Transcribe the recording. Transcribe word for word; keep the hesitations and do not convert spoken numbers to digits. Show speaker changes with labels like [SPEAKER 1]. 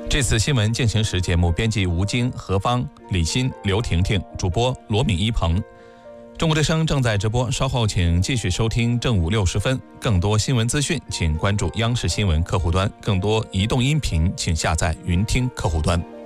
[SPEAKER 1] 这次新闻进行时节目编辑吴京、何芳、李欣、刘婷婷，主播罗敏一鹏。中国之声正在直播，稍后请继续收听正午六十分。更多新闻资讯，请关注央视新闻客户端；更多移动音频，请下载云听客户端。